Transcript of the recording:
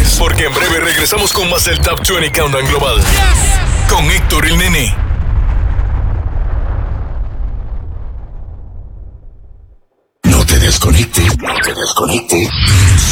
desconectes, porque en breve regresamos con más del Top 20 Countdown Global. Con Héctor el Nene. No te desconectes.